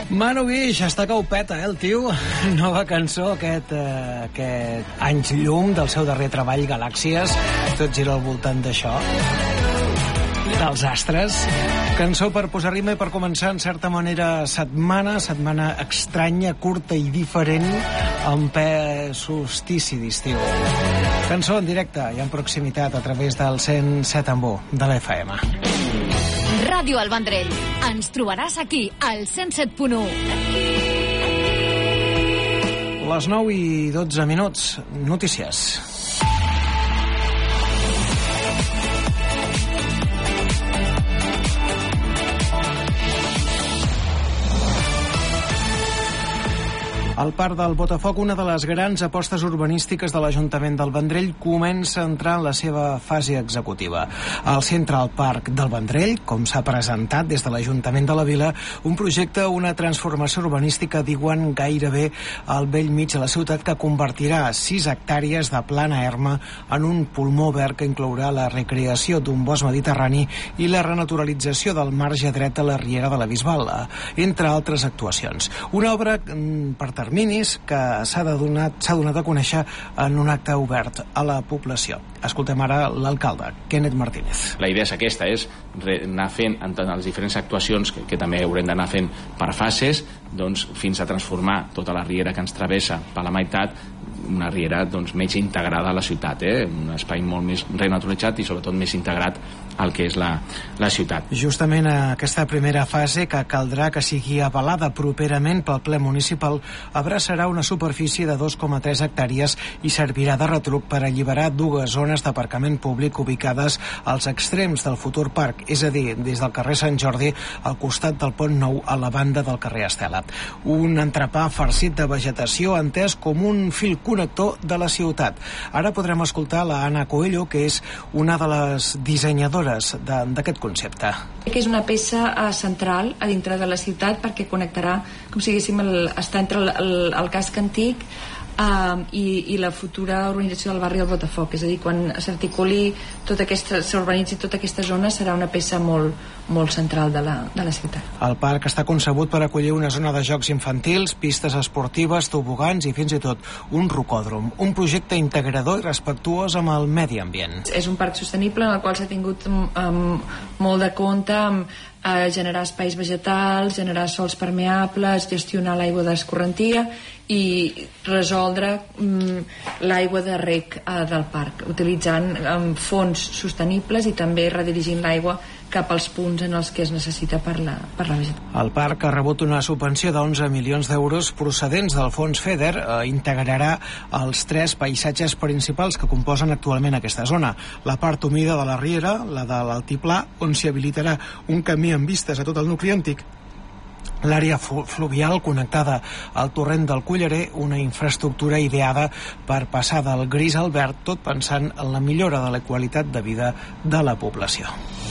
Manu Guix, està que ho peta, el tio. Nova cançó, aquest anys llum del seu darrer treball, Galàxies. Tot gira al voltant d'això, dels astres. Cançó per posar rima i per començar, en certa manera, setmana estranya, curta i diferent, en ple solstici d'estiu. Cançó en directe i en proximitat a través del 107.1 de l'FM. Ràdio El Vendrell. Ens trobaràs aquí, al 107.1. Les 9:12, notícies. El Parc del Botafoc, una de les grans apostes urbanístiques de l'Ajuntament del Vendrell, comença a entrar en la seva fase executiva. Al Central Park del Vendrell, com s'ha presentat des de l'Ajuntament de la Vila, un projecte, una transformació urbanística, diuen, gairebé al bell mig de la ciutat, que convertirà 6 hectàrees de plana erma en un pulmó verd que inclourà la recreació d'un bosc mediterrani i la renaturalització del marge dret de la riera de la Bisbal, entre altres actuacions. Una obra per terminis que s'ha donat a conèixer en un acte obert a la població. Escoltem ara l'alcalde, Kenneth Martínez. La idea és aquesta, és anar fent en les diferents actuacions que també haurem d'anar fent per fases, doncs, fins a transformar tota la riera que ens travessa per la meitat, una riera més integrada a la ciutat, un espai molt més renaturalitzat i sobretot més integrat al que és la ciutat. Justament aquesta primera fase, que caldrà que sigui avalada properament pel ple municipal, abraçarà una superfície de 2,3 hectàrees i servirà de retruc per alliberar 2 zones d'aparcament públic ubicades als extrems del futur parc, és a dir, des del carrer Sant Jordi al costat del Pont Nou a la banda del carrer Estela. Un entrepà farcit de vegetació entès com un fil connector de la ciutat. Ara podrem escoltar la Anna Coelho, que és una de les dissenyadores d'aquest concepte. És una peça central a dintre de la ciutat perquè connectarà, com si diguéssim, està entre el casc antic i la futura urbanització del barri del Botafoc. És a dir, quan s'articuli s'urbanitzi tota aquesta zona, serà una peça molt central de la ciutat. El parc està concebut per acollir una zona de jocs infantils, pistes esportives, tobogans i fins i tot un rocòdrom. Un projecte integrador i respectuós amb el medi ambient. És un parc sostenible en el qual s'ha tingut molt de compte amb generar espais vegetals, generar sòls permeables, gestionar l'aigua d'escorrentia i resoldre l'aigua de rec del parc, utilitzant fons sostenibles i també redirigint l'aigua cap als punts en els que es necessita per la vegetació. El parc ha rebut una subvenció de 11 milions d'euros procedents del fons FEDER. Integrarà els 3 paisatges principals que composen actualment aquesta zona. La part humida de la riera, la de l'altiplà, on s'hi habilitarà un camí amb vistes a tot el nucli antic, l'àrea fluvial connectada al torrent del Cullerer, una infraestructura ideada per passar del gris al verd, tot pensant en la millora de la qualitat de vida de la població.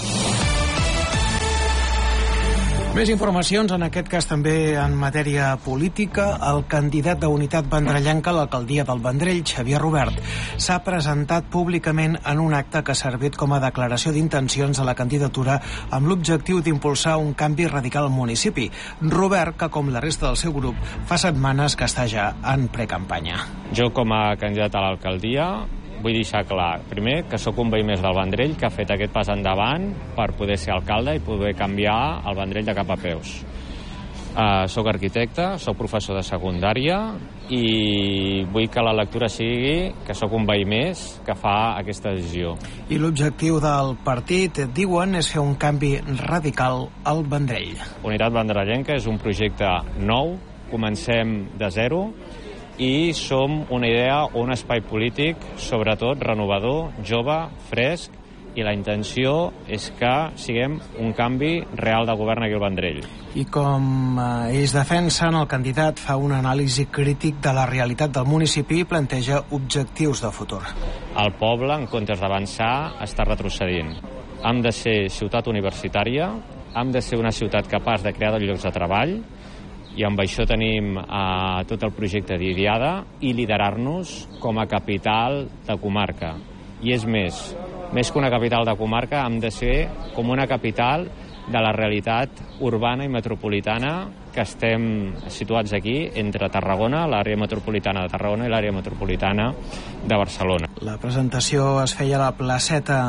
Més informacions, en aquest cas també en matèria política. El candidat d'Unitat Vendrellenca a l'alcaldia del Vendrell, Xavier Robert, s'ha presentat públicament en un acte que ha servit com a declaració d'intencions de la candidatura amb l'objectiu d'impulsar un canvi radical al municipi. Robert, que com la resta del seu grup, fa setmanes que està ja en precampanya. Jo, com a candidat a l'alcaldia, vull deixar clar, primer, que sóc un veí més del Vendrell que ha fet aquest pas endavant per poder ser alcalde i poder canviar el Vendrell de cap a peus. Soc arquitecte, soc professor de secundària i vull que la lectura sigui que sóc un veí més que fa aquesta decisió. I l'objectiu del partit, diuen, és fer un canvi radical al Vendrell. Unitat Vendrellenca és un projecte nou, comencem de zero, i som una idea, un espai polític, sobretot renovador, jove, fresc, i la intenció és que siguem un canvi real de govern aquí al Vendrell. I com ells defensen, el candidat fa una anàlisi crític de la realitat del municipi i planteja objectius de futur. El poble, en comptes d'avançar, està retrocedint. Hem de ser ciutat universitària, hem de ser una ciutat capaç de crear llocs de treball, i amb això tenim tot el projecte d'Idiada i liderar-nos com a capital de comarca. I és més que una capital de comarca, hem de ser com una capital de la realitat urbana i metropolitana que estem situats aquí entre Tarragona, l'àrea metropolitana de Tarragona i l'àrea metropolitana de Barcelona. La presentació es feia a la placeta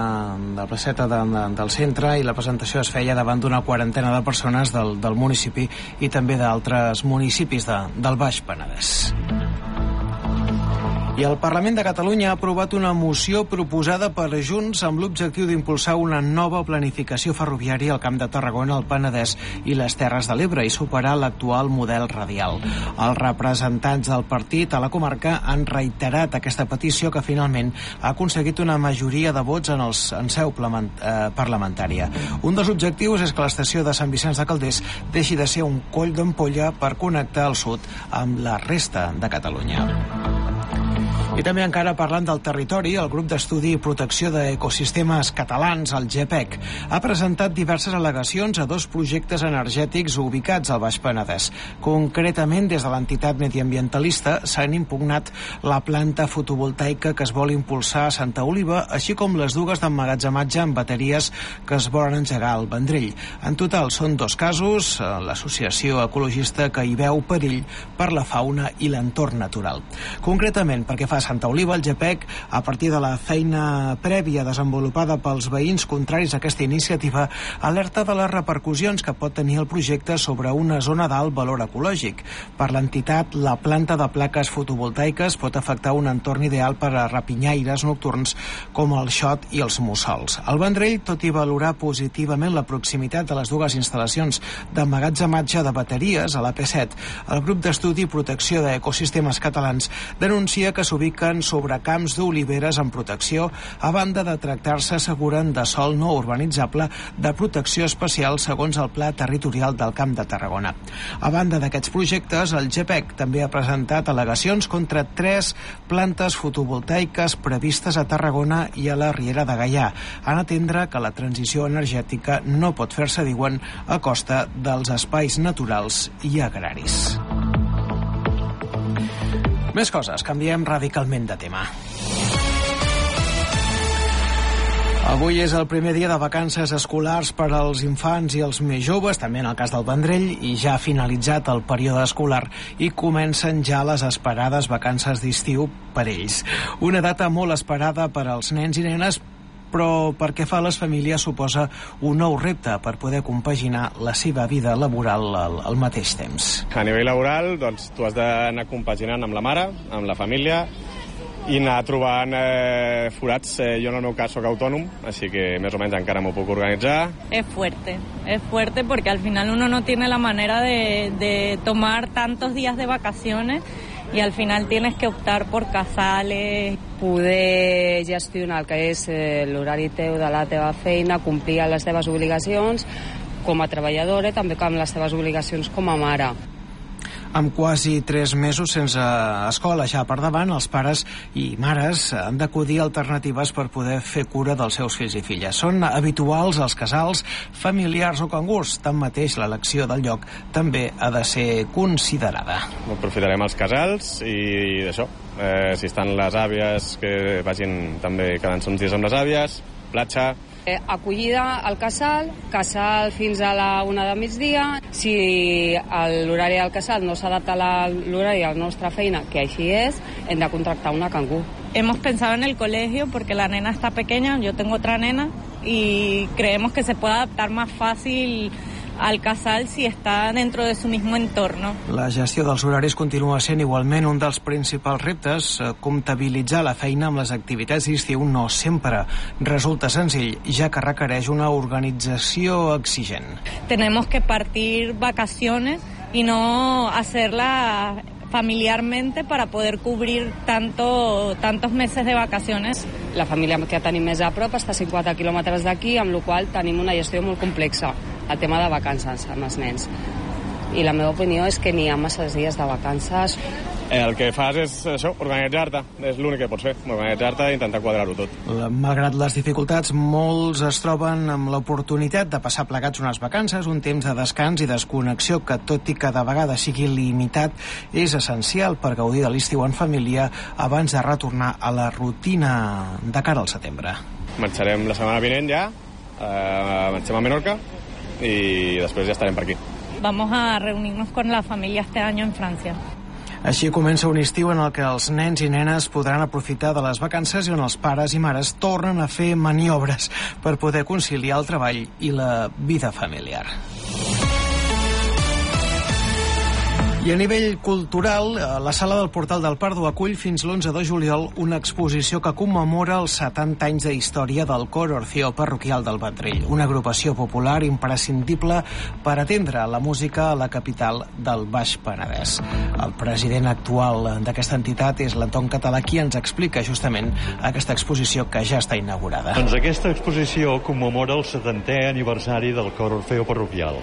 del centre i la presentació es feia davant d'una quarantena de persones del municipi i també d'altres municipis del Baix Penedès. I el Parlament de Catalunya ha aprovat una moció proposada per Junts amb l'objectiu d'impulsar una nova planificació ferroviària al Camp de Tarragona, el Penedès i les Terres de l'Ebre i superar l'actual model radial. Els representants del partit a la comarca han reiterat aquesta petició que finalment ha aconseguit una majoria de vots en seu parlamentària. Un dels objectius és que l'estació de Sant Vicenç de Calders deixi de ser un coll d'ampolla per connectar el sud amb la resta de Catalunya. I també encara parlant del territori, el grup d'estudi i protecció d'ecosistemes catalans, el GEPEC, ha presentat diverses al·legacions a 2 projectes energètics ubicats al Baix Penedès. Concretament, des de l'entitat mediambientalista s'han impugnat la planta fotovoltaica que es vol impulsar a Santa Oliva, així com les dues d'emmagatzematge amb bateries que es volen engegar al Vendrell. En total són 2 casos, l'associació ecologista que hi veu perill per la fauna i l'entorn natural. Concretament, perquè fa Santa Oliva, el GEPEC, a partir de la feina prèvia desenvolupada pels veïns contraris a aquesta iniciativa, alerta de les repercussions que pot tenir el projecte sobre una zona d'alt valor ecològic. Per l'entitat, la planta de plaques fotovoltaiques pot afectar un entorn ideal per a rapinyaires nocturns com el xot i els mussols. El Vendrell, tot i valorar positivament la proximitat de les dues instal·lacions d'emmagatzematge de bateries a l'AP7, el grup d'estudi i protecció d'ecosistemes catalans denuncia que s'ubiquen sobre camps d'oliveres en protecció, a banda de tractar-se, asseguren, de sòl no urbanitzable de protecció especial segons el Pla Territorial del Camp de Tarragona. A banda d'aquests projectes, el GEPEC també ha presentat al·legacions contra 3 plantes fotovoltaiques previstes a Tarragona i a la Riera de Gaià, en atendre que la transició energètica no pot fer-se, diuen, a costa dels espais naturals i agraris. Més coses, canviem radicalment de tema. Avui és el primer dia de vacances escolars per als infants i els més joves, també en el cas del Vendrell, i ja ha finalitzat el període escolar i comencen ja les esperades vacances d'estiu per ells. Una data molt esperada per als nens i nenes, però pel que fa a les famílies suposa un nou repte per poder compaginar la seva vida laboral al mateix temps. A nivell laboral, doncs, tu has d'anar compaginant amb la mare, amb la família, i anar trobant forats. Jo en el meu cas soc autònom, així que més o menys encara m'ho puc organitzar. Es fuerte porque al final uno no tiene la manera de tomar tantos días de vacaciones y al final tienes que optar por casales. Poder gestionar el que és l'horari teu de la teva feina, complir les teves obligacions com a treballadora i també amb les teves obligacions com a mare. Amb quasi 3 mesos sense escola ja per davant, els pares i mares han d'acudir a alternatives per poder fer cura dels seus fills i filles. Són habituals els casals, familiars o cangurs. Tanmateix, l'elecció del lloc també ha de ser considerada. Aprofitarem els casals i d'això. Si estan les àvies, que vagin també quedant-se uns dies amb les àvies, platja. Acollida al casal fins a la 1 de migdia. Si l'horari del casal no s'adapta a l'horari de la nostra feina, que així és, hem de contractar una cangur. Hemos pensado en el colegio porque la nena está pequeña, yo tengo otra nena, y creemos que se puede adaptar más fácil al casal si està dentro de su mismo entorno. La gestió dels horaris continua sent igualment un dels principals reptes. Comptabilitzar la feina amb les activitats d'estiu no sempre resulta senzill, ja que requereix una organització exigent. Tenemos que partir vacaciones y no hacerla familiarmente para poder cubrir tantos meses de vacaciones. La família que tenim més a prop està a 50 quilòmetres d'aquí, amb la qual tenim una gestió molt complexa, el tema de vacances amb els nens. I la meva opinió és que n'hi ha massa dies de vacances. El que fas és això, organitzar-te. És l'únic que pots fer, organitzar-te i intentar quadrar-ho tot. Malgrat les dificultats, molts es troben amb l'oportunitat de passar plegats unes vacances, un temps de descans i desconnexió que, tot i que de vegades sigui limitat, és essencial per gaudir de l'estiu en família abans de retornar a la rutina de cara al setembre. Marxarem la setmana vinent ja, marxem a Menorca i després ja estarem per aquí. Vamos a reunirnos con la familia este año en Francia. Així comença un estiu en el que els nens i nenes podran aprofitar de les vacances i on els pares i mares tornen a fer maniobres per poder conciliar el treball i la vida familiar. I a nivell cultural, la Sala del Portal del Pardo acull fins l'11 de juliol una exposició que commemora els 70 anys de història del Cor Orfeó Parroquial del Vendrell, una agrupació popular imprescindible per atendre la música a la capital del Baix Penedès. El president actual d'aquesta entitat és l'Anton Català, qui ens explica justament aquesta exposició que ja està inaugurada. Doncs aquesta exposició commemora el 70è aniversari del Cor Orfeó Parroquial.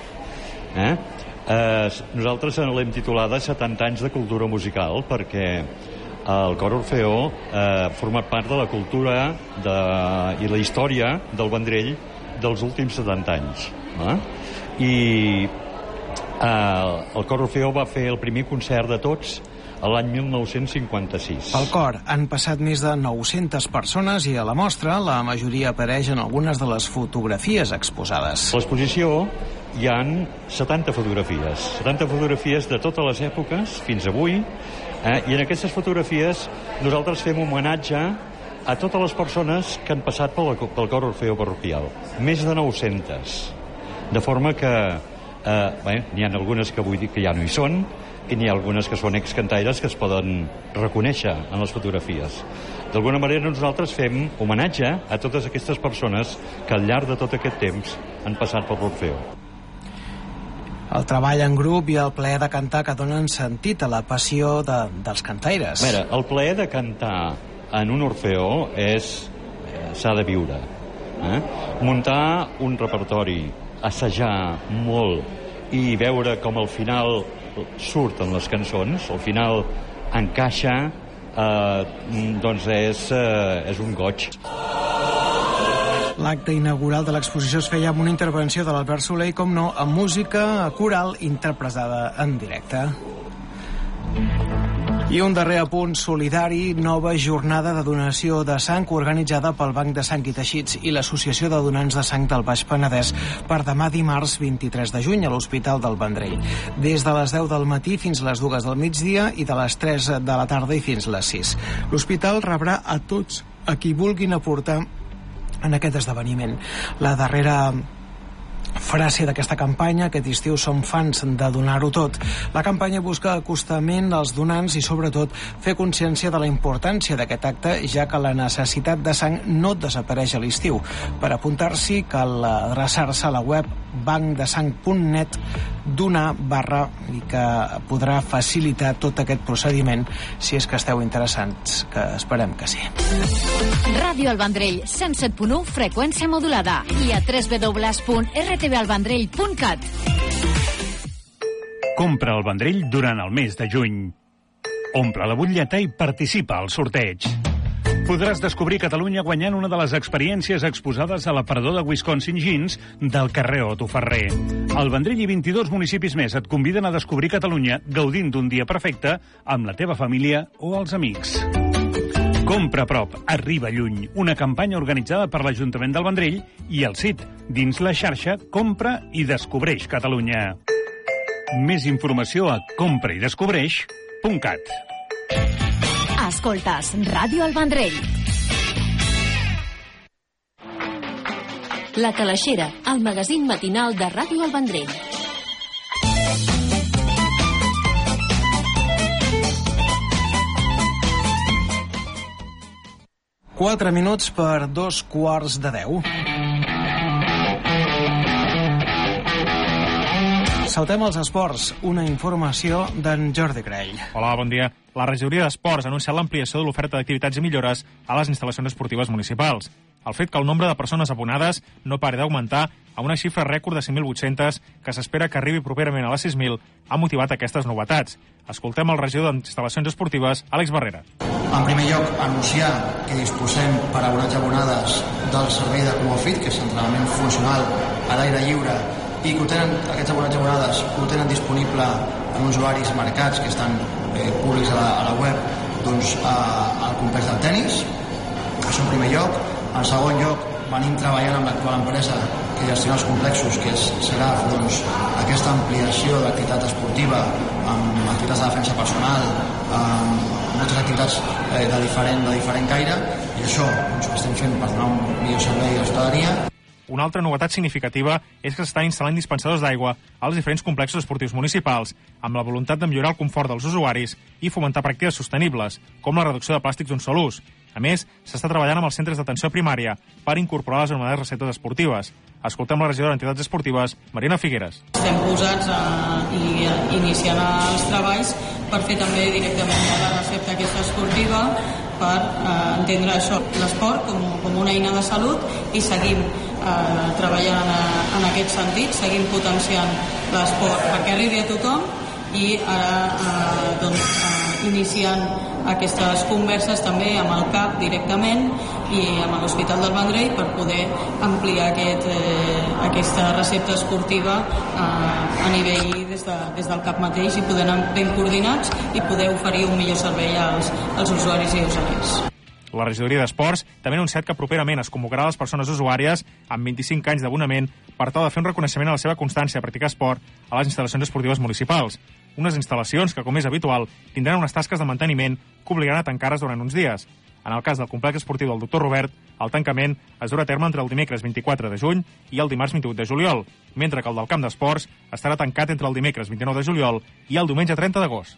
Nosaltres l'hem titulada 70 anys de cultura musical perquè el Cor Orfeó ha format part de la cultura i la història del Vendrell dels últims 70 anys. I el Cor Orfeó va fer el primer concert de tots l'any 1956. Pel cor han passat més de 900 persones i a la mostra la majoria apareix en algunes de les fotografies exposades. A l'exposició hi ha 70 fotografies de totes les èpoques fins avui, i en aquestes fotografies nosaltres fem homenatge a totes les persones que han passat pel Cor Orfeó Parroquial. Més de 900. De forma que n'hi ha algunes que vull dir que ja no hi són, i n'hi ha algunes que són excantaires que es poden reconèixer en les fotografies. D'alguna manera nosaltres fem homenatge a totes aquestes persones que al llarg de tot aquest temps han passat per l'Orfeó. El treball en grup i el plaer de cantar que donen sentit a la passió dels cantaires. A veure, el plaer de cantar en un Orfeó s'ha de viure. Muntar un repertori, assajar molt i veure com al final surten les cançons, al final encaixa, doncs és un goig. L'acte inaugural de l'exposició es feia amb una intervenció de l'Albert Soler i, com no, amb música coral interpretada en directe. I un darrer apunt solidari, nova jornada de donació de sang organitzada pel Banc de Sang i Teixits i l'Associació de Donants de Sang del Baix Penedès per demà dimarts 23 de juny a l'Hospital del Vendrell. Des de les 10 del matí fins a les 2 del migdia i de les 3 de la tarda i fins a les 6. L'hospital rebrà a tots a qui vulguin aportar en aquest esdeveniment. La darrera frase d'aquesta campanya: aquest estiu som fans de donar-ho tot. La campanya busca acostament als donants i sobretot fer consciència de la importància d'aquest acte, ja que la necessitat de sang no desapareix a l'estiu. Per apuntar-s'hi cal adreçar-se a la web bancdesang.net i que podrà facilitar tot aquest procediment si és que esteu interessants, que esperem que sí. Ràdio El Vendrell, 107.1, freqüència modulada, i a www.rtvalvendrell.cat. Compra el Vendrell durant el mes de juny. Omple la butlleta i participa al sorteig. Podràs descobrir Catalunya guanyant una de les experiències exposades a l'aparador de Wisconsin Jeans del carrer Otto Ferrer. El Vendrell i 22 municipis més et conviden a descobrir Catalunya gaudint d'un dia perfecte amb la teva família o els amics. Compra a prop, arriba lluny. Una campanya organitzada per l'Ajuntament del Vendrell i el CIT, dins la xarxa Compra i Descobreix Catalunya. Més informació a compraidescobreix.cat. Escoltes Ràdio El Vendrell. La Calaixera, el magazín matinal de Ràdio El Vendrell. Quatre minuts per 2:45. Saltem als esports. Una informació d'en Jordi Crell. Hola, bon dia. La regidoria d'Esports ha anunciat l'ampliació de l'oferta d'activitats i millores a les instal·lacions esportives municipals. El fet que el nombre de persones abonades no pari d'augmentar a una xifra rècord de 5.800, que s'espera que arribi properament a les 6.000, ha motivat aquestes novetats. Escoltem el regidor d'instal·lacions esportives, Àlex Barrera. En primer lloc, anunciar que disposem per abonats i abonades del servei de Comofit, que és entrenament funcional a l'aire lliure, i que aquests abonats i abonades ho tenen disponible en uns horaris marcats que estan públics a la web, doncs al complex del tennis. Això en primer lloc. En segon lloc, venim treballant amb l'actual empresa, que que gestionar els complexos, que serà aquesta ampliació de l'activitat esportiva amb activitats de defensa personal, amb moltes activitats de diferent caire, i això ho estem fent per donar un millor servei a la ciutadania. Una altra novetat significativa és que s'estan instal·lant dispensadors d'aigua als diferents complexos esportius municipals, amb la voluntat de millorar el confort dels usuaris i fomentar pràctiques sostenibles, com la reducció de plàstics d'un sol ús. A més, s'està treballant amb els centres d'atenció primària per incorporar les anomenades receptes esportives. Escoltem la regidora d'Entitats Esportives, Marina Figueres. Estem posats i iniciant els treballs per fer també directament la recepta aquesta esportiva, per entendre això, l'esport com una eina de salut, i seguim treballant en aquest sentit, seguim potenciant l'esport perquè arribi a tothom, i ara iniciant aquestes converses també amb el CAP directament i amb l'Hospital del Vendrell per poder ampliar aquesta recepta esportiva a nivell des del CAP mateix, i poder anar ben coordinats i poder oferir un millor servei als usuaris i usuaris. La regidoria d'Esports també ha anunciat que properament es convocarà les persones usuàries amb 25 anys d'abonament per tal de fer un reconeixement a la seva constància a practicar esport a les instal·lacions esportives municipals. Unes instal·lacions que, com és habitual, tindran unes tasques de manteniment que obligaran a tancar-les durant uns dies. En el cas del complex esportiu del Dr. Robert, el tancament es durà a terme entre el dimecres 24 de juny i el dimarts 28 de juliol, mentre que el del camp d'esports estarà tancat entre el dimecres 29 de juliol i el diumenge 30 d'agost.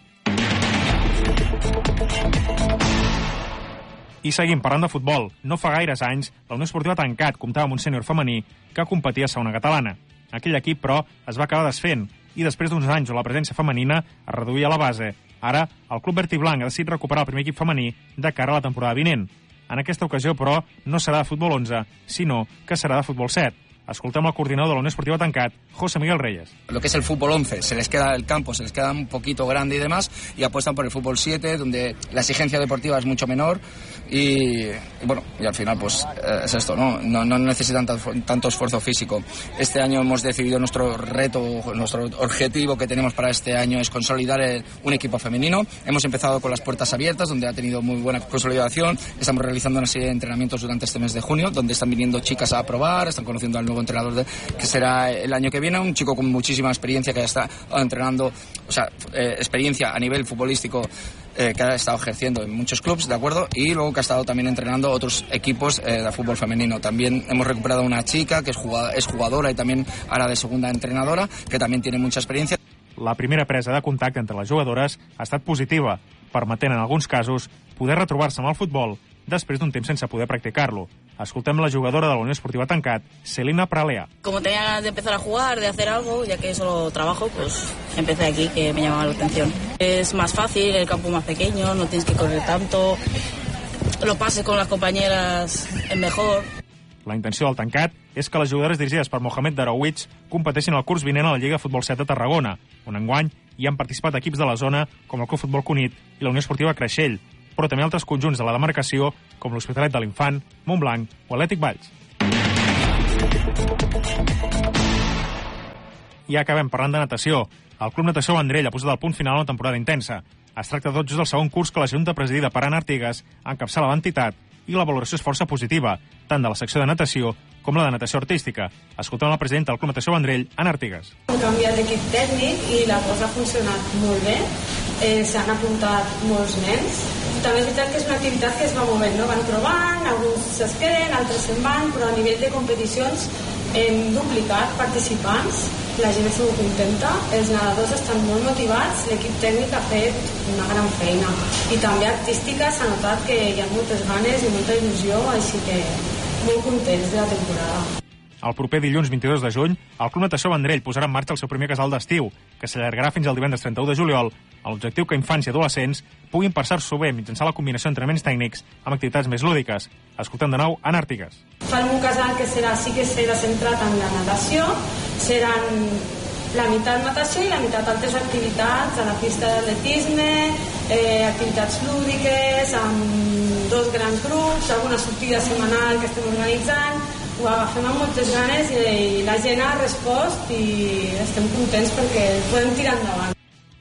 I seguim parlant de futbol. No fa gaires anys, la Unió Esportiva Tancat comptava amb un sènior femení que competia a segona catalana. Aquell equip, però, es va acabar desfent, i després d'uns anys on la presència femenina es reduïa a la base, ara el Club Verd i Blanc ha decidit recuperar el primer equip femení de cara a la temporada vinent. En aquesta ocasió, però, no serà de futbol 11, sinó que serà de futbol 7. Escoltem el coordinador de la Unión Esportiva Tancat, José Miguel Reyes. Lo que es el fútbol 11, se les queda el campo, se les queda un poquito grande y demás, y apuestan por el fútbol 7, donde la exigencia deportiva es mucho menor, y bueno, y al final pues es esto, ¿no? No necesitan tanto esfuerzo físico. Este año hemos decidido nuestro reto, nuestro objetivo que tenemos para este año es consolidar un equipo femenino. Hemos empezado con las puertas abiertas, donde ha tenido muy buena consolidación. Estamos realizando una serie de entrenamientos durante este mes de junio, donde están viniendo chicas a probar, están conociendo al nuevo entrenador que será el año que viene, un chico con muchísima experiencia que ya está entrenando, o sea, experiencia a nivel futbolístico que ha estado ejerciendo en muchos clubes, ¿de acuerdo? Y luego que ha estado también entrenando otros equipos de fútbol femenino. También hemos recuperado una chica que es jugadora y también ahora de segunda entrenadora, que también tiene mucha experiencia. La primera presa de contacte entre les jugadores ha estat positiva, permetent en alguns casos poder retrobar-se amb el futbol després d'un temps sense poder practicar-lo. Escoltem la jugadora de la Unió Esportiva Tancat, Celina Pralea. Como tenía ganas de empezar a jugar, de hacer algo, ya que solo trabajo, pues empecé aquí, que me llamaba la atención. Es más fácil, el campo más pequeño, no tienes que correr tanto, lo pases con las compañeras es mejor. La intenció del Tancat és que les jugadores dirigides per Mohamed Darawitz competeixin el curs vinent a la Lliga Futbol 7 de Tarragona, on enguany hi han participat equips de la zona com el Club Futbol Cunit i la Unió Esportiva Creixell, però també altres conjunts de la demarcació com l'Hospitalet de l'Infant, Montblanc o Atlètic Valls. I acabem parlant de natació. El Club Natació Vendrell ha posat el punt final a una temporada intensa. Es tracta tot just del segon curs que la Junta presidida per Anna Artigas encapçala l'entitat, i la valoració és força positiva, tant de la secció de natació com la de natació artística. Escoltem la presidenta del Club Natació Vendrell, Anna Artigas. Hem canviat d'equip tècnic i la cosa ha funcionat molt bé. S'han apuntat molts nens. També és veritat que és una activitat que es va movent, no? Van provant, alguns es queden, altres se'n van, però a nivell de competicions hem duplicat participants, la gent és molt contenta, els nedadors estan molt motivats, l'equip tècnic ha fet una gran feina i també artística s'ha notat que hi ha moltes ganes i molta il·lusió, així que molt contents de la temporada. El proper dilluns 22 de juny, el Club Natació Vendrell posarà en marxa el seu primer casal d'estiu, que s'allargarà fins al divendres 31 de juliol, amb l'objectiu que infants i adolescents puguin passar-s'ho bé mitjançant la combinació d'entrenaments tècnics amb activitats més lúdiques. Escoltem de nou Anna Artigas. Farem un casal que sí que serà centrat en la natació, seran la meitat natació i la meitat altres activitats, a la pista d'atletisme, activitats lúdiques, amb 2 grans grups, alguna sortida setmanal que estem organitzant. Ho agafem amb moltes ganes i la gent ha respost i estem contents perquè podem tirar endavant.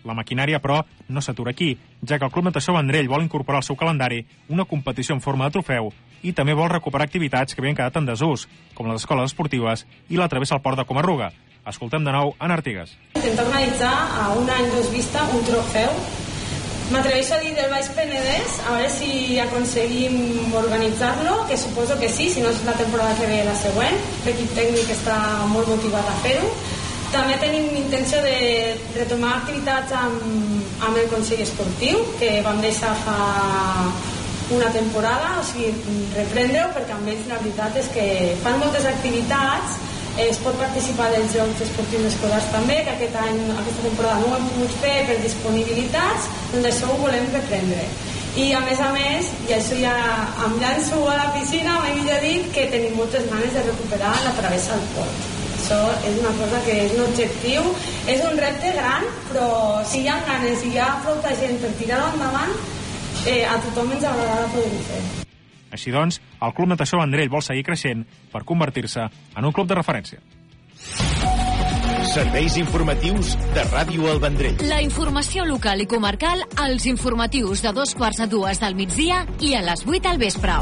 La maquinària, però, no s'atura aquí, ja que el Club Natació Vendrell vol incorporar al seu calendari una competició en forma de trofeu i també vol recuperar activitats que havien quedat en desús, com les escoles esportives i la travessa al port de Comarruga. Escoltem de nou Anna Artigas. Intentar organitzar a un any dos vista un trofeu. M'atreveixo a dir del Baix Penedès, a veure si aconseguim organitzar-lo, que suposo que sí, si no és la temporada que ve la següent. L'equip tècnic està molt motivat a fer-ho. També tenim intenció de retomar activitats amb el Consell Esportiu, que vam deixar fa una temporada, o sigui, reprendre-ho, perquè amb ells la veritat és que fan moltes activitats. Es pot participar dels Jocs Esportius Escolars també, que aquesta temporada no ho hem pogut fer per disponibilitats, doncs això ho volem reprendre. I a més, i això ja em llanço a la piscina, m'he millor dit que tenim moltes ganes de recuperar la travessa al port. Això és una cosa que és un objectiu, és un repte gran, però si hi ha ganes i hi ha prou gent per tirar-ho endavant, a tothom ens agradarà poder-ho fer. Així doncs, el Club Natació Vendrell vol seguir creixent per convertir-se en un club de referència. Serveis informatius de Ràdio El Vendrell. La informació local i comarcal als informatius de 2:45 del migdia i a les 8 al vespre.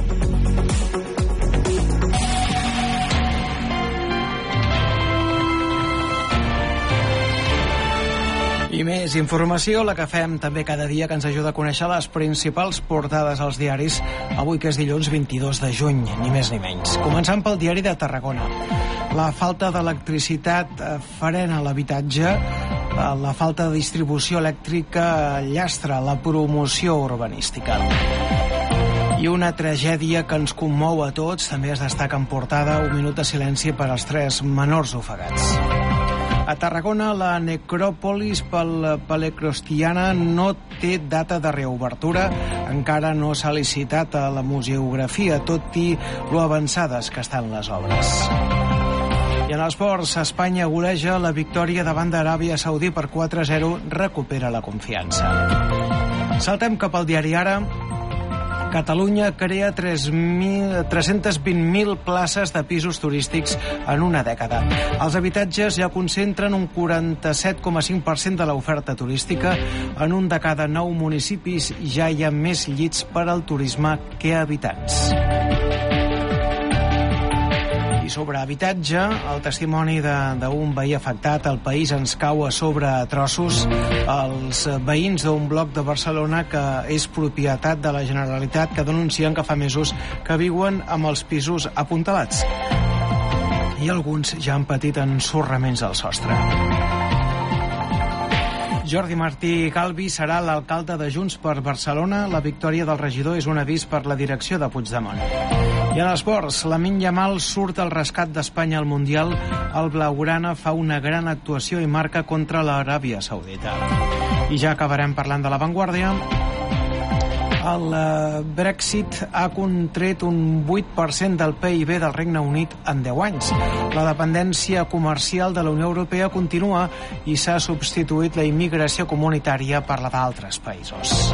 I més informació, la que fem també cada dia, que ens ajuda a conèixer les principals portades als diaris, avui que és dilluns 22 de juny, ni més ni menys. Començant pel diari de Tarragona. La falta d'electricitat frena l'habitatge, la falta de distribució elèctrica llastra la promoció urbanística. I una tragèdia que ens commou a tots, també es destaca en portada, un minut de silenci per als 3 menors ofegats. A Tarragona, la necròpolis paleocrostiana no té data de reobertura. Encara no s'ha licitat a la museografia, tot i lo avançades que estan les obres. I en esports, Espanya goleja la victòria davant d'Aràbia Saudí per 4-0, recupera la confiança. Saltem cap al diari Ara. Catalunya crea 320.000 places de pisos turístics en una dècada. Els habitatges ja concentren un 47,5% de l'oferta turística. En un de cada 9 municipis ja hi ha més llits per al turisme que habitants. I sobre habitatge, el testimoni d'un veí afectat, El País ens cau a sobre a trossos. Els veïns d'un bloc de Barcelona que és propietat de la Generalitat, que denuncien que fa mesos que viuen amb els pisos apuntalats. I alguns ja han patit ensorraments al sostre. Jordi Martí Calvi serà l'alcalde de Junts per Barcelona. La victòria del regidor és un avís per la direcció de Puigdemont. I en esports, Lamine Yamal surt al rescat d'Espanya al Mundial. El blaugrana fa una gran actuació i marca contra l'Aràbia Saudita. I ja acabarem parlant de La Vanguardia. El Brexit ha contret un 8% del PIB del Regne Unit en 10 anys. La dependència comercial de la Unió Europea continua i s'ha substituït la immigració comunitària per la d'altres països.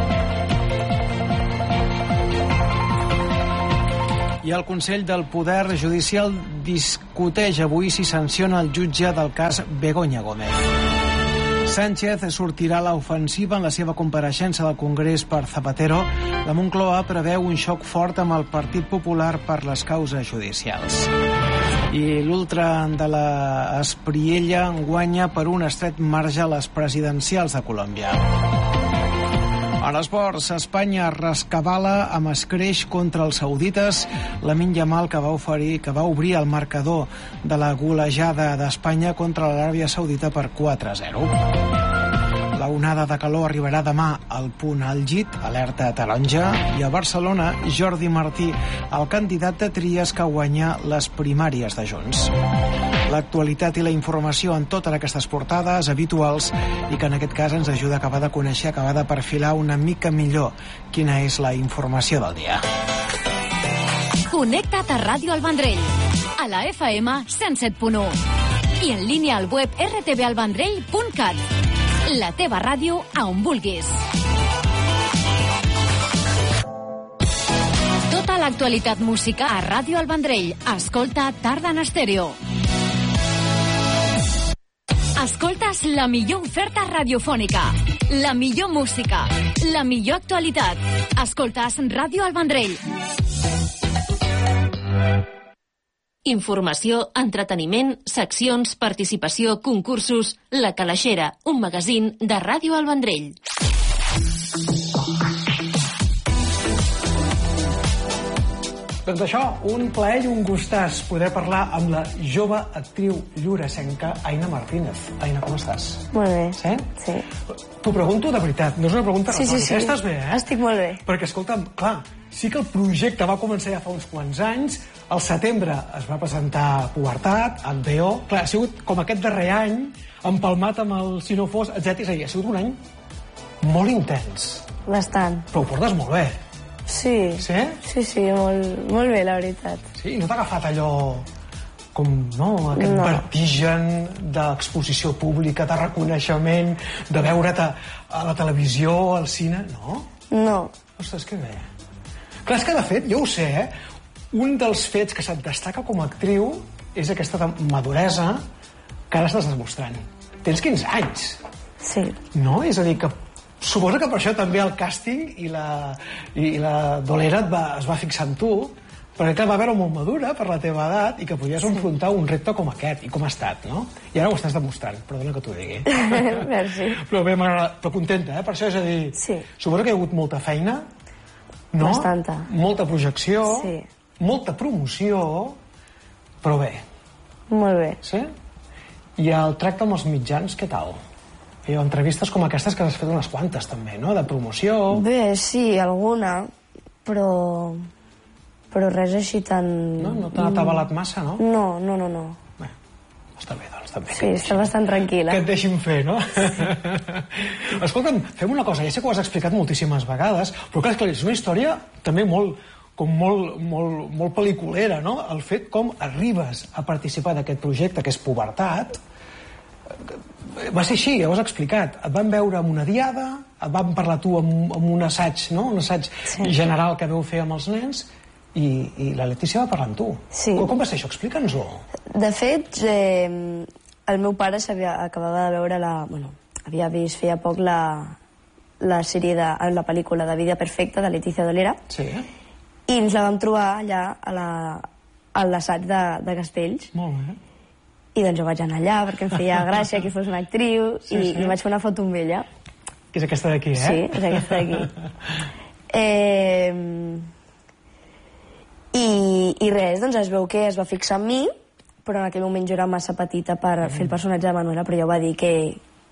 I el Consell del Poder Judicial discuteix avui si sanciona el jutge del cas Begoña Gómez. Sánchez sortirà a l'ofensiva en la seva compareixença del Congrés per Zapatero. La Moncloa preveu un xoc fort amb el Partit Popular per les causes judicials. I l'ultra de la Espriella guanya per un estret marge a les presidencials de Colòmbia. A l'esports, Espanya rescabala amb escreix contra els saudites. Lamine Yamal, que va obrir el marcador de la golejada d'Espanya contra l'Aràbia Saudita per 4-0. La onada de calor arribarà demà al punt àlgid, alerta taronja, i a Barcelona, Jordi Martí, el candidat de Trias que guanya les primàries de Junts. L'actualitat i la informació en totes aquestes portades habituals i que en aquest cas ens ajuda a acabar de conèixer, acabar de perfilar una mica millor quina és la informació del dia. Connecta't a Ràdio El Vendrell, a la FM 107.1 i en línia al web rtvalvendrell.cat. La teva ràdio a on vulguis. Tota l'actualitat musical a Ràdio El Vendrell. Escolta Tarda en Estèreo. Escoltes la millor oferta radiofònica, la millor música, la millor actualitat. Escoltes Ràdio El Vendrell. Informació, entreteniment, seccions, participació, concursos... La Calaixera, un magazín de Ràdio El Vendrell. Doncs això, un plaer i un gustàs poder parlar amb la jove actriu lloresenca Aina Martínez. Aina, com estàs? Molt bé. Sí? Sí. T'ho pregunto de veritat, no és una pregunta retòrica. Sí. Estàs bé, eh? Estic molt bé. Perquè, escolta'm, clar, sí que el projecte va començar ja fa uns quants anys, al setembre es va presentar Pubertat, amb B.O. Clar, ha sigut com aquest darrer any, empalmat amb el Si no fos, etc. És a dir, ha sigut un any molt intens. Bastant. Però ho portes molt bé. Sí. Sí? Sí, molt bé, la veritat. Sí, no t'ha agafat allò com, no, aquest vertigen d'exposició pública, de reconeixement, de veure't a la televisió, al cine, no? No. Ostres, que bé. Clar, és que de fet, jo ho sé, un dels fets que se't destaca com a actriu és aquesta maduresa que ara estàs demostrant. Tens 15 anys. Sí. No? És a dir, que suposo que per això també el càsting i la Dolera es va fixar en tu, perquè clar, va veure molt madura per la teva edat i que podies enfrontar un repte com aquest, i com ha estat, no? I ara ho estàs demostrant, perdona que t'ho digui. Merci. Però bé, però contenta, per això, és a dir, sí. Suposo que hi ha hagut molta feina, no? Bastanta. Molta projecció, sí. Molta promoció, però bé. Molt bé. Sí? I el tracte amb els mitjans, què tal? Hi ha entrevistes com aquestes que has fet unes quantes també, no? De promoció... Bé, sí, alguna, però res així tan... No t'ha avalat massa, no? No. Bé, està bé, doncs, també. Sí, està bastant tranquil·la. Que et deixin fer, no? Escolta'm, fem una cosa, ja sé que ho has explicat moltíssimes vegades, però clar, és una història també molt pel·liculera, no? El fet com arribes a participar d'aquest projecte, que és Pubertat, va ser així, ja ho has explicat. Et van veure en una diada, et van parlar tu amb un assaig, no? Un assaig general que veu fer amb els nens, i la Letícia va parlar amb tu. Sí. Com va ser això? Explica'ns-ho. De fet, el meu pare acabava de veure havia vist feia poc la sèrie la pel·lícula de Vida Perfecta de Letícia Dolera. Sí. I ens la vam trobar allà a l'assaig de Castells. Molt bé. I doncs jo vaig anar allà perquè em feia gràcia que fos una actriu i vaig fer una foto amb ella. Que és aquesta d'aquí, eh? Sí, és aquesta d'aquí. I res, doncs es veu que es va fixar en mi, però en aquell moment jo era massa petita per fer el personatge de Manuela, però ja va dir que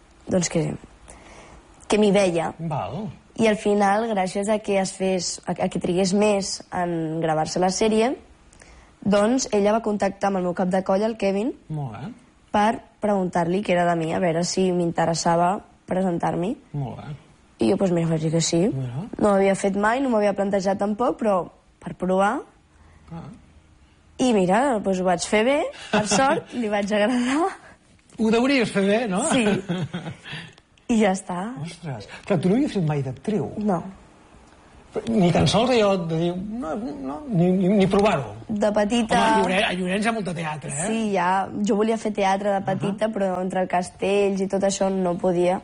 m'hi veia. Val. I al final, gràcies a que trigués més en gravar-se la sèrie, doncs ella va contactar amb el meu cap de colla, el Kevin, per preguntar-li què era de mi, a veure si m'interessava presentar-m'hi. Molt bé. I jo, doncs mira, vaig dir que sí. No m'havia fet mai, no m'havia plantejat tampoc, però per provar. I mira, doncs ho vaig fer bé, per sort, li vaig agradar. Ho deuries fer bé, no? Sí. I ja està. Ostres, clar, tu no havies fet mai d'actriu? No. Ni tan sols allò de dir... ni provar-ho. De petita... Home, a Llorenç hi ha molt de teatre, eh? Sí, jo volia fer teatre de petita, però entre castells i tot això no podia.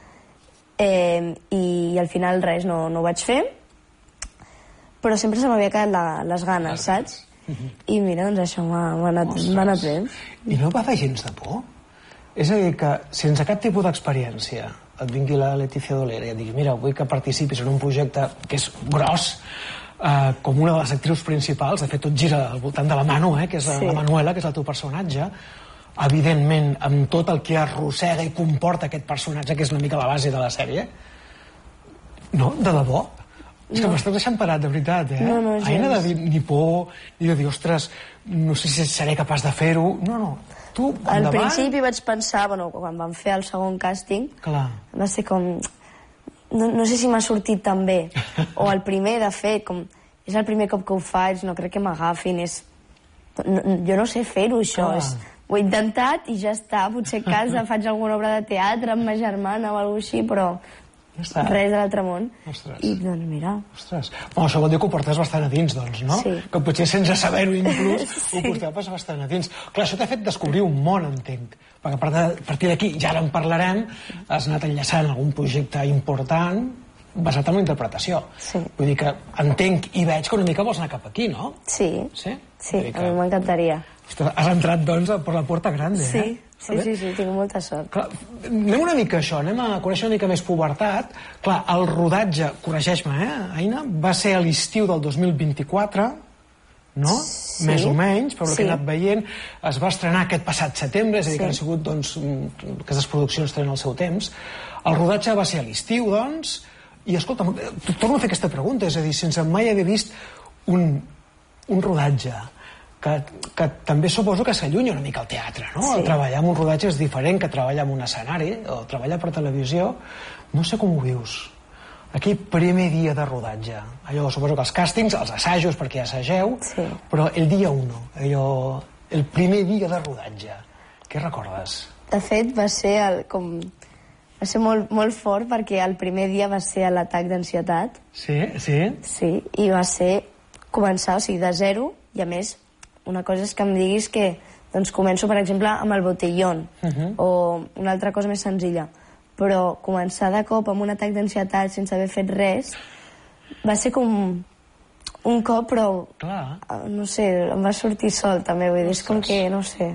I al final res, no ho vaig fer. Però sempre se m'havia quedat les ganes, saps? I mira, doncs això m'ha anat bé. I no va fer gens de por? És a dir, que sense cap tipus d'experiència et vingui la Letícia Dolera i et digui, mira, vull que participis en un projecte que és gros, com una de les actrius principals, de fet tot gira al voltant de la Manu, que és la Manuela, que és el teu personatge, evidentment amb tot el que arrossega i comporta aquest personatge, que és una mica la base de la sèrie. No, de debò? És que m'estàs deixant parat, de veritat, eh? No, Aina de dir ni por, ni de dir, ostres, no sé si seré capaç de fer-ho. No. Tu, endavant... Al principi vaig pensar, quan vam fer el segon càsting, va ser com... No sé si m'ha sortit tan bé. O el primer, de fet, com... És el primer cop que ho faig, no crec que m'agafin, jo no sé fer-ho, això. Ho he intentat i ja està. Potser a casa faig alguna obra de teatre amb ma germana o alguna cosa així, però res de l'altre món. I doncs mira... Ostres. Bueno, això vol dir que ho portes bastant a dins, doncs, no? Sí. Que potser sense saber-ho inclús ho portaves bastant a dins. Clar, això t'ha fet descobrir un món, entenc. Perquè a partir d'aquí, ja ara en parlarem, has anat enllaçant algun projecte important basat en la interpretació. Sí. Vull dir que entenc i veig que una mica vols anar cap aquí, no? Sí. Sí? Sí, a mi m'encantaria. Has entrat, doncs, per la porta grande, sí. Sí, tinc molta sort. Clar, anem una mica a això, anem a conèixer una mica més pubertat. Clar, el rodatge, corregeix-me, Aina, va ser a l'estiu del 2024, no? Sí. Més o menys, per el que he anat veient. Es va estrenar aquest passat setembre, és a dir, que han sigut, doncs, aquestes produccions tenen el seu temps. El rodatge va ser a l'estiu, doncs, i escolta'm, torno a fer aquesta pregunta, és a dir, sense mai haver vist un rodatge que també suposo que s'allunya una mica al teatre, no? Sí. Treballar en un rodatge és diferent que treballar en un escenari o treballar per televisió. No sé com ho vius. Aquell primer dia de rodatge, allò, suposo que els càstings, els assajos, perquè assageu, però el dia 1, allò, el primer dia de rodatge, què recordes? De fet, va ser molt fort perquè el primer dia va ser l'atac d'ansietat. Sí? Sí, i va ser començar, o sigui, de zero, i a més, una cosa és que em diguis que doncs començo, per exemple, amb el botellón, o una altra cosa més senzilla, però començar de cop amb un atac d'ansietat sense haver fet res va ser com un cop, però no sé, em va sortir sol també, vull dir, és com que, no sé.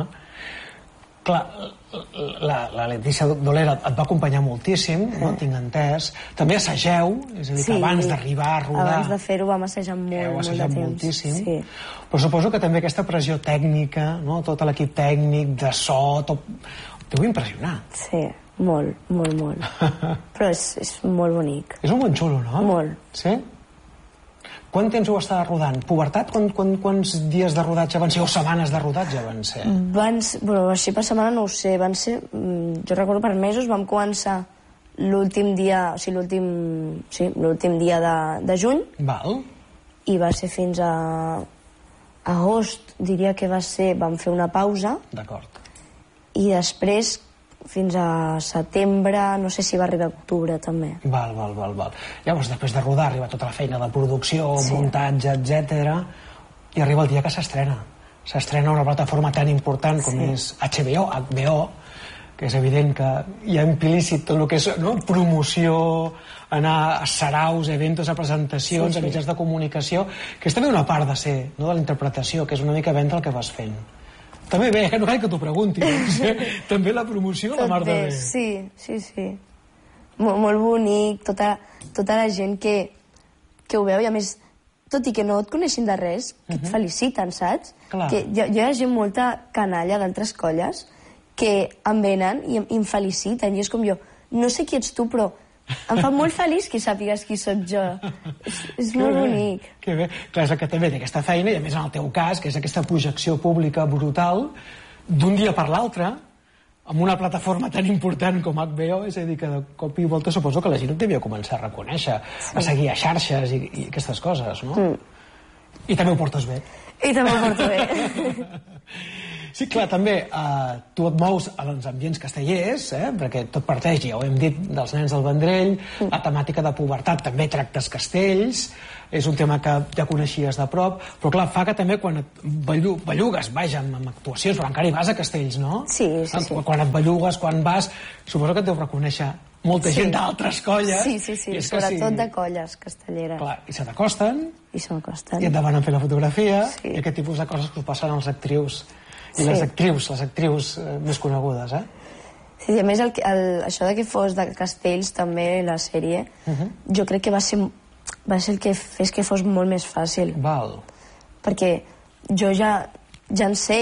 Clar, la Letícia Dolera et va acompanyar moltíssim, no? Tinc entès. També assageu, és a dir, que abans d'arribar a rodar... Abans de fer-ho vam assajar molt de temps. Moltíssim. Sí. Però suposo que també aquesta pressió tècnica, no? Tot l'equip tècnic, de so, deu impressionar. Sí, molt. Però és molt bonic. És un bon xulo, no? Molt. Sí? Quant temps ho estava rodant? Pubertat? Quants dies de rodatge van ser? O setmanes de rodatge van ser? Bueno, així per setmana no ho sé. Van ser, jo recordo per mesos, vam començar l'últim dia, o sigui, l'últim dia de juny. Val. I va ser fins a agost, diria que va ser, vam fer una pausa. D'acord. I després fins a setembre, no sé si va arribar a octubre també. Val. Llavors, després de rodar, arriba tota la feina de producció, muntatge, etc. I arriba el dia que s'estrena. S'estrena una plataforma tan important com és HBO, que és evident que hi ha implícit tot el que és promoció, anar a saraus, eventos, a presentacions, a mitjans de comunicació, que és també una part de ser, de la interpretació, que és una mica vendre el que vas fent. També bé, que no cal que t'ho pregunti, també la promoció, la mar de bé. Sí. Molt bonic, tota la gent que ho veu, i a més, tot i que no et coneixin de res, que et feliciten, saps? Que hi ha gent molta canalla d'altres colles que em venen i em feliciten, i és com jo, no sé qui ets tu, però em fa molt feliç que sàpigues qui sóc jo. És molt bonic. Que bé. Clar, és el que també té aquesta feina, i a més en el teu cas, que és aquesta projecció pública brutal, d'un dia per l'altre, amb una plataforma tan important com HBO, és a dir, que de cop i volta suposo que la gent et devia començar a reconèixer, a seguir a xarxes i aquestes coses, no? I també ho portes bé. I també ho porto bé. Sí, clar, també tu et mous als ambients castellers, perquè tot parteix, ja ho hem dit, dels nens del Vendrell, la temàtica de pubertat, també tractes castells, és un tema que ja coneixies de prop, però clar, fa que també quan et bellugues, vaja, amb actuacions, però encara hi vas a castells, no? Sí. Quan et bellugues, quan vas, suposo que et deu reconèixer molta gent d'altres colles. Sí, sobretot de colles castelleres. Clar, i se t'acosten, i et demanen fer la fotografia, i aquest tipus de coses que us passen als actrius. I les actrius més conegudes, Sí, a més, això de que fos de castells també, la sèrie, jo crec que va ser el que fes que fos molt més fàcil. Val. Perquè jo ja en sé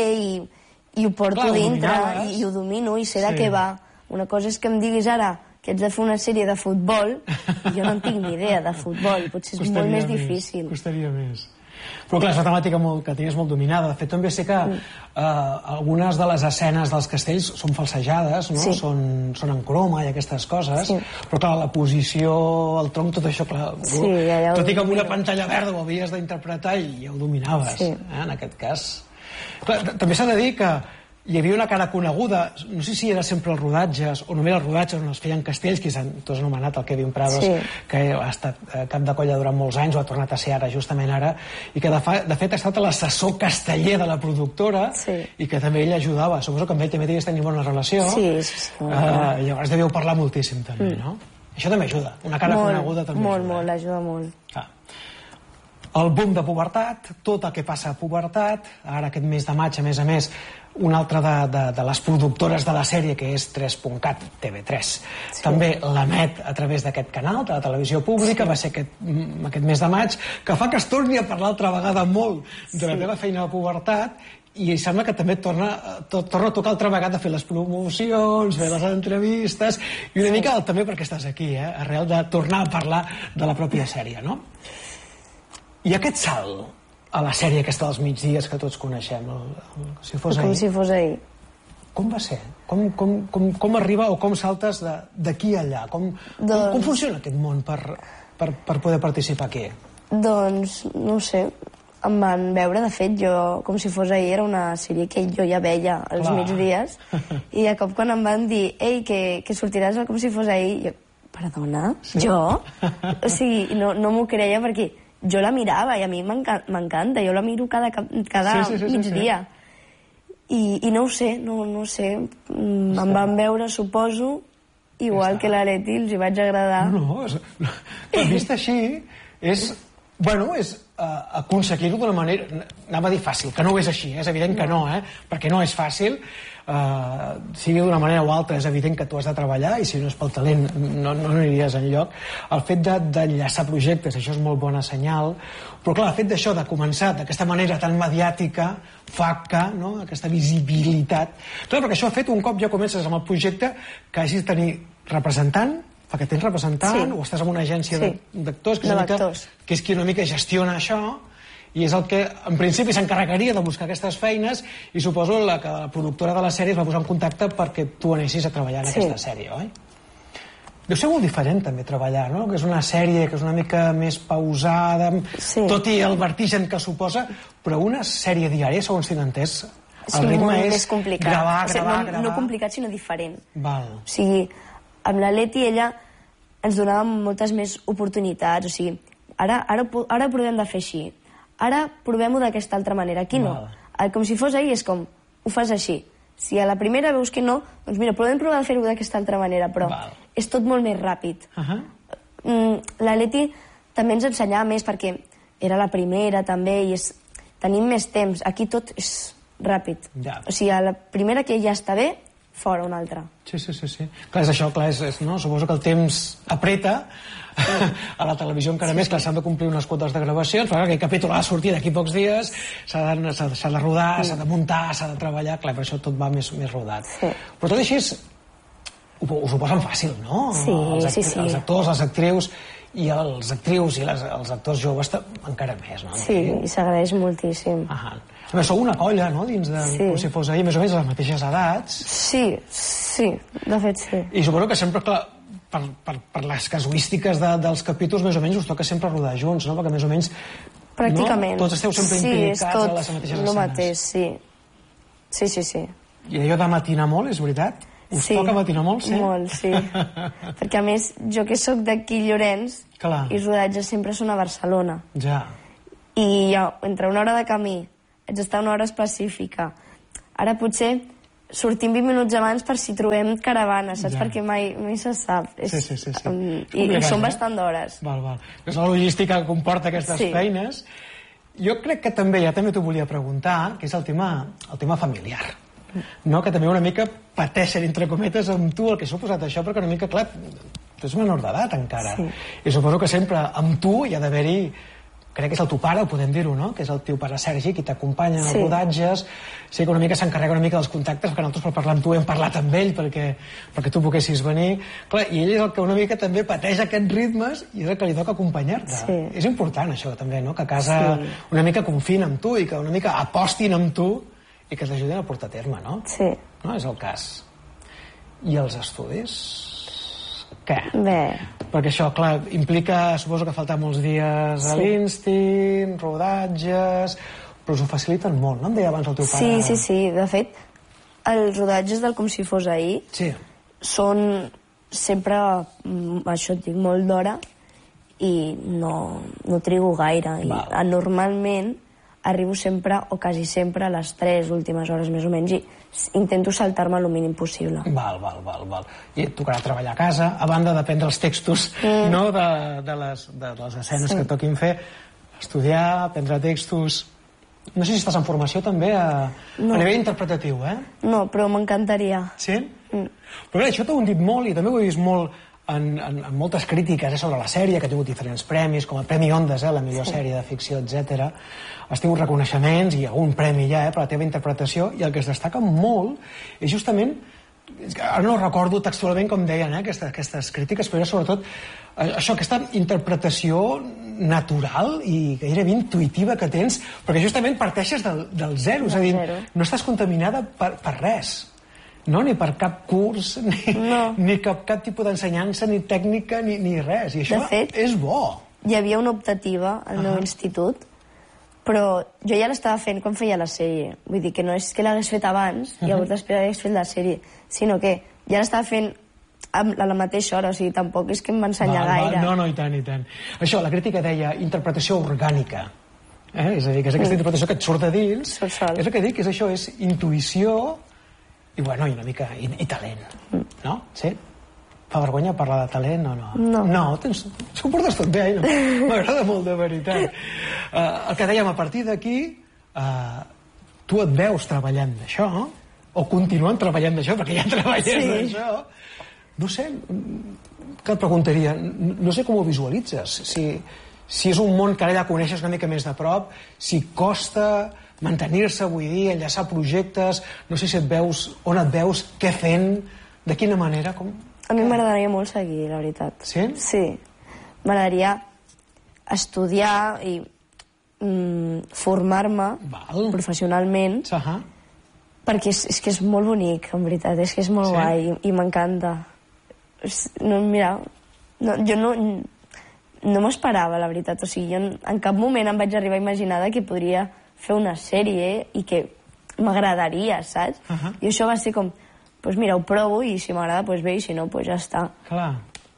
i ho porto dintre i ho domino i sé de què va. Una cosa és que em diguis ara que ets de fer una sèrie de futbol i jo no en tinc ni idea de futbol, potser és molt més difícil. Costaria més. Però clar, és una temàtica que tenies molt dominada. De fet, també sé que algunes de les escenes dels castells són falsejades, no? Són en croma i aquestes coses, però clar, la posició, el tronc, tot això, clar, tot i que amb una pantalla verda ho havies d'interpretar i ja ho dominaves, en aquest cas. Clar, també s'ha de dir que hi havia una cara coneguda, no sé si era sempre els rodatges o només els rodatges on es feien castells, que tu has anomenat el Kevin Prados, que ha estat cap de colla durant molts anys, o ha tornat a ser ara, justament ara, i que de fet ha estat l'assessor casteller de la productora, i que també ell ajudava. Suposo que amb ell també deies tenir bona relació. Llavors devíeu parlar moltíssim també, no? Això també ajuda, una cara coneguda també ajuda. Molt, ajuda molt. El boom de pubertat, tot el que passa a pubertat, ara aquest mes de maig, a més, una altra de les productores de la sèrie, que és 3.cat, TV3. També l'emet a través d'aquest canal, de la televisió pública, va ser aquest mes de maig, que fa que es torni a parlar altra vegada molt de la teva feina de pubertat, i sembla que també torna a tocar altra vegada fer les promocions, fer les entrevistes, i una mica també perquè estàs aquí, arrel de tornar a parlar de la pròpia sèrie, no? I aquest salt a la sèrie aquesta dels migdies que tots coneixem, Si fos ahir. Com si fos ahir. Com va ser? Com arriba o com saltes d'aquí a allà? Com funciona aquest món per poder participar aquí? Doncs, no ho sé, em van veure, de fet, jo, Com si fos ahir, era una sèrie que jo ja veia els migdies, i de cop quan em van dir, ei, que sortiràs al Com si fos ahir, jo, perdona, jo? O sigui, no m'ho creia perquè jo la mirava i a mi m'encanta, jo la miro cada migdia. I no ho sé, em van veure, suposo, igual que la Leti, els hi vaig agradar. No, vist així, és aconseguir-ho d'una manera, anava a dir fàcil, que no ho és així, és evident que no, perquè no és fàcil, sigui d'una manera o altra, és evident que tu has de treballar, i si no és pel talent no aniries enlloc. El fet d'enllaçar projectes, això és molt bona senyal, però clar, el fet d'això, de començar d'aquesta manera tan mediàtica, fa que, no?, aquesta visibilitat, clar, perquè això ha fet, un cop ja comences amb el projecte, que hagis de tenir representant, perquè tens representant, o estàs en una agència d'actors, que és qui una mica gestiona això, i és el que en principi s'encarregaria de buscar aquestes feines, i suposo que la productora de la sèrie es va posar en contacte perquè tu anessis a treballar en aquesta sèrie, oi? Deu ser molt diferent també treballar, no? Que és una sèrie que és una mica més pausada, tot i el vertigen que suposa, però una sèrie diària, segons tinc entès, el ritme és gravar. No complicat, sinó diferent. O sigui, amb la Leti, ella ens donava moltes més oportunitats, o sigui, ara provem de fer així, ara provem-ho d'aquesta altra manera, aquí no. Com si fos ahir és com, ho fas així. Si a la primera veus que no, doncs mira, podem provar de fer-ho d'aquesta altra manera, però és tot molt més ràpid. La Leti també ens ensenyava més perquè era la primera també i tenim més temps. Aquí tot és ràpid. O sigui, a la primera que ja està bé, fora una altra. Sí. Clar, és això, no? Suposo que el temps apreta a la televisió encara més, clar, s'han de complir unes quotes de gravacions, però aquell capítol ha de sortir d'aquí pocs dies, s'ha de rodar, s'ha de muntar, s'ha de treballar, clar, per això tot va més rodat. Però tot així us ho posen fàcil, no? Els actors, les actrius, i els actors joves encara més, no? Sí, i s'agraeix moltíssim. A més, sou una colla, no?, dins de Com si fos ahir, més o menys a les mateixes edats. Sí, de fet sí. I suposo que sempre, clar, per les casuístiques dels capítols, més o menys us toca sempre rodar junts, no?, perquè més o menys pràcticament. Tots esteu sempre implicats a les mateixes escenes. Sí, és tot el mateix, sí. Sí. I allò de matinar molt, és veritat? Us toca matinar molt, sí? Molt, sí. Perquè a més, jo que sóc d'aquí Llorenç, i els rodatges sempre són a Barcelona. Ja. I jo, entre una hora de camí, haig d'estar una hora específica. Ara potser sortim 20 minuts abans per si trobem caravana, saps? Perquè mai se sap. Sí. I són bastant d'hores. Val. És la logística que comporta aquestes feines. Jo crec que també, ja també t'ho volia preguntar, que és el tema familiar. No? Que també una mica pateixen, entre cometes, amb tu el que s'ha posat això, perquè una mica, clar, tu ets menor d'edat encara. I suposo que sempre amb tu hi ha d'haver-hi, crec que és el teu pare, ho podem dir-ho, no?, que és el teu pare Sergi, qui t'acompanya en els rodatges, sí que una mica s'encarrega una mica dels contactes, perquè nosaltres per parlar amb tu hem parlat amb ell perquè tu poguessis venir. Clar, i ell és el que una mica també pateix aquests ritmes i és el que li toca acompanyar-te. És important això també, no?, que a casa una mica confien en tu i que una mica apostin amb tu i que t'ajudin a portar a terme, no? Sí. No és el cas. I els estudis? Què? Bé. Perquè això, clar, implica, suposo que faltar molts dies a l'Instint, rodatges, però us ho faciliten molt, no? Em deia abans el teu pare. Sí. De fet, Els rodatges del Com si fos ahir són sempre, això et dic, molt d'hora i no trigo gaire. I normalment arribo sempre, o quasi sempre, a les 3 últimes hores més o menys, i intento saltar-me el mínim possible. Val. I et tocarà treballar a casa, a banda d'aprendre els textos de les escenes que toquin fer, estudiar, aprendre textos... No sé si estàs en formació també a nivell interpretatiu, No, però m'encantaria. Sí? Però bé, això t'ho hem dit molt i també ho he vist molt en moltes crítiques sobre la sèrie, que ha tingut diferents premis, com el Premi Ondas, la millor sèrie de ficció, etc. Has tingut reconeixements i algun premi ja per la teva interpretació, i el que es destaca molt és justament, ara no recordo textualment com deien aquestes crítiques, però era sobretot això, aquesta interpretació natural i gairebé intuïtiva que tens, perquè justament parteixes del zero, és a dir, no estàs contaminada per res. No, ni per cap curs, ni cap tipus d'ensenyança, ni tècnica, ni res. I això és bo. Hi havia una optativa al meu institut, però jo ja l'estava fent quan feia la sèrie. Vull dir que no és que l'hagués fet abans i llavors després hagués fet la sèrie, sinó que ja l'estava fent a la mateixa hora, o sigui, tampoc és que em va ensenyar gaire. No, i tant, i tant. Això, la crítica deia interpretació orgànica. És a dir, que és aquesta interpretació que et surt de dins. És el que dic, és això, és intuïció i, bueno, i una mica... i talent. No? Sí? Fa vergonya parlar de talent o no? No, es comportes tot bé, m'agrada molt, de veritat. El que dèiem, a partir d'aquí, tu et veus treballant d'això, o continuant treballant d'això, perquè ja treballes d'això. No sé, què et preguntaria? No sé com ho visualitzes. Si és un món que ara ja coneixes una mica més de prop, si costa mantenir-se, vull dir, enllaçar projectes, no sé si et veus, on et veus, què fent, de quina manera, com... A mi m'agradaria molt seguir, la veritat. Sí? Sí. M'agradaria estudiar i formar-me professionalment, perquè és que és molt bonic, en veritat, és que és molt guai i m'encanta. Mira, jo no m'esperava, la veritat, o sigui, jo en cap moment em vaig arribar a imaginar que podria fer una sèrie i que m'agradaria, saps? I això va ser com, doncs mira, ho provo i si m'agrada, doncs bé, i si no, doncs ja està. Clar.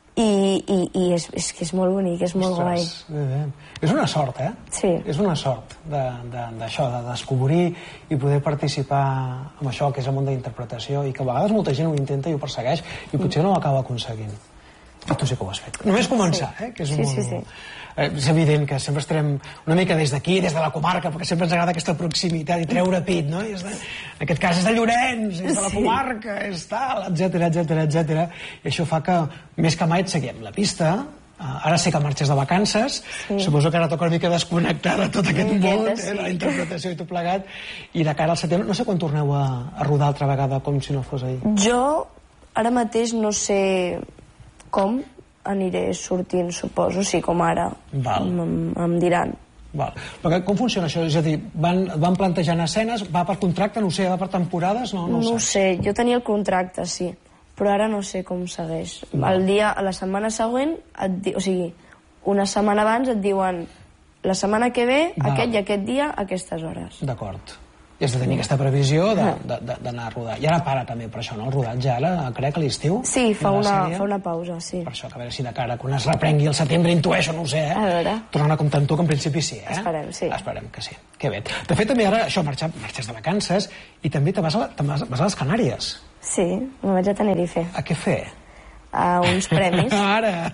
I és que és molt bonic, és molt guai. És una sort, Sí. És una sort d'això, de descobrir i poder participar en això que és el món de la interpretació i que a vegades molta gent ho intenta i ho persegueix i potser no ho acaba aconseguint. I tu sí que ho has fet. Només començar, que és molt... És evident que sempre estarem una mica des d'aquí, des de la comarca, perquè sempre ens agrada aquesta proximitat i treure pit, no? En aquest cas és de Llorenç, és de la comarca, és tal, etcètera. I això fa que, més que mai, et seguim la pista. Ara sé que marxes de vacances, suposo que ara toca una mica desconnectar de tot aquest món, de la interpretació i tot plegat, i de cara al setembre, no sé quan torneu a rodar altra vegada, com si no fos ahir. Jo, ara mateix, no sé com aniré sortint, suposo, sí, com ara. Em diran. Però com funciona això? És a dir, van plantejant escenes, va per contracte, no ho sé, va per temporades? No ho sé, jo tenia el contracte, sí, però ara no sé com segueix. El dia, a la setmana següent, o sigui, una setmana abans et diuen la setmana que ve, aquest i aquest dia, a aquestes hores. D'acord. I has de tenir aquesta previsió d'anar a rodar. I ara para també per això, no? El rodatge ara, crec, a l'estiu? Sí, fa una pausa, sí. Per això, que a veure si de cara, quan es reprengui el setembre, intueixo, no ho sé, A veure. Tornant a comptar amb tu, que en principi sí, Esperem, sí. Esperem que sí. Que bé. De fet, també ara, això, marxes de vacances i també te vas a les Canàries. Sí, me vaig a Tenerife. A què fer? A uns premis. Ara!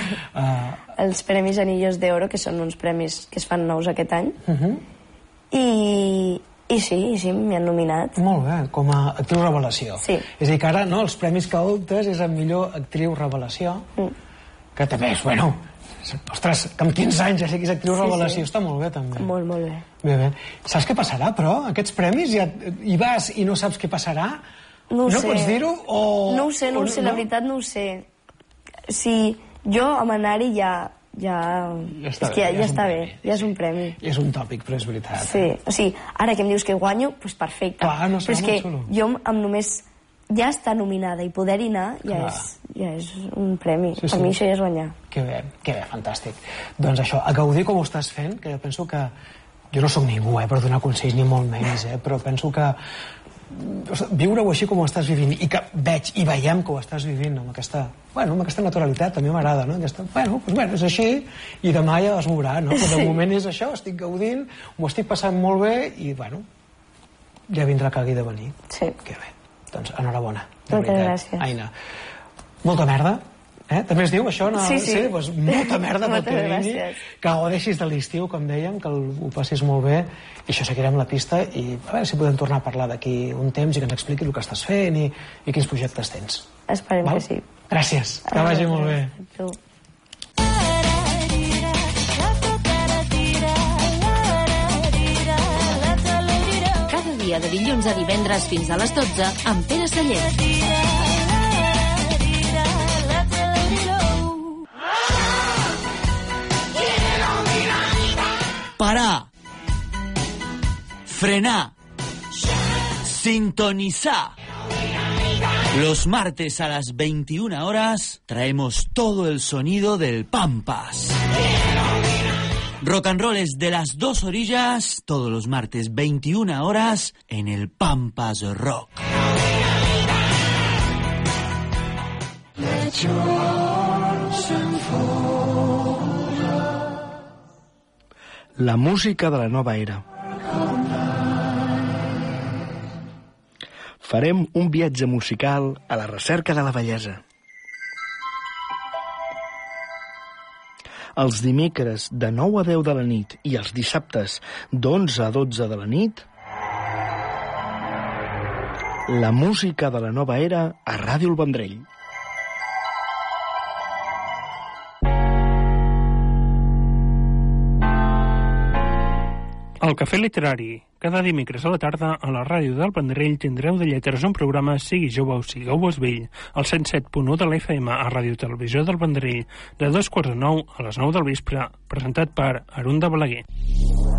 Els Premis Anillos de Oro, que són uns premis que es fan nous aquest any. I sí, m'hi han nominat. Molt bé, com a actriu revelació. Sí. És a dir, que ara, no, els premis que optes és a millor actriu revelació, que també és, bueno, ostres, que amb 15 anys ja siguis actriu revelació, està molt bé, també. Molt bé. Bé. Saps què passarà, però? Aquests premis, hi vas i no saps què passarà? No ho sé. No pots dir-ho? No ho sé, la veritat no ho sé. Si jo amb anar-hi ja està bé, ja és un premi. És un tòpic, però és veritat. Sí, o sigui, ara que em dius que guanyo, doncs perfecte. Clar, no però és que jo amb només ja estar nominada i poder-hi anar ja és un premi. Per mi això ja és guanyar. Que bé, fantàstic. Doncs això, a gaudir com ho estàs fent, que jo penso que... Jo no sóc ningú per donar consells, ni molt menys, però penso que viure-ho així com ho estàs vivint, i que veig i veiem que ho estàs vivint amb aquesta naturalitat, també m'agrada, no? És així, i demà ja es veurà, no? Però de moment és això, estic gaudint, m'ho estic passant molt bé, i ja vindrà que hagi de venir. Sí. Que bé, doncs enhorabona. Moltes gràcies. Aina, molta merda. També es diu això? Sí. Doncs molta merda pel que vingui, que gaudeixis de l'estiu, com dèiem, que ho passis molt bé, i això seguirem la pista, i a veure si podem tornar a parlar d'aquí un temps i que ens expliquis el que estàs fent i quins projectes tens. Esperem que sí. Gràcies, que vagi molt bé. Cada dia de dilluns a divendres fins a les 12 amb Pere Sallent. Parar, frenar, sintonizar. Los martes a las 21 horas traemos todo el sonido del Pampas. Rock and roll es de las dos orillas, todos los martes 21 horas en el Pampas Rock. La música de la nova era. Farem un viatge musical a la recerca de la bellesa. Els dimecres de 9 a 10 de la nit i els dissabtes d'11 a 12 de la nit, la música de la nova era a Ràdio El Vendrell. El Cafè Literari. Cada dimecres a la tarda a la ràdio del Vendrell tindreu de lletres un programa sigui jove o sigueu vos vell, al 107.1 de la FM a Ràdio Televisió del Vendrell, de 2:45 a les 9 del vespre, presentat per Arunda Balaguer.